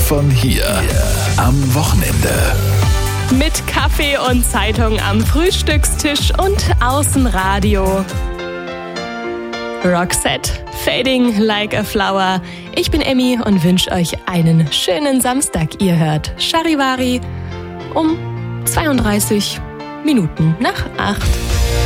von hier. Am Wochenende. Mit Kaffee und Zeitung am Frühstückstisch und Außenradio. Roxette, Fading Like a Flower. Ich bin Emmy und wünsche euch einen schönen Samstag. Ihr hört Charivari um 32 Minuten nach 8.